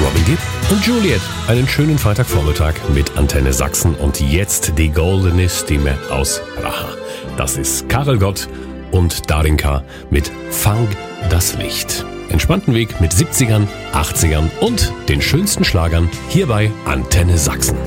Robin Gibb und Juliet. Einen schönen Freitagvormittag mit Antenne Sachsen und jetzt die goldene Stimme aus Praha. Das ist Karel Gott und Darinka mit Fang das Licht. Entspannten Weg mit 70ern, 80ern und den schönsten Schlagern hier bei Antenne Sachsen.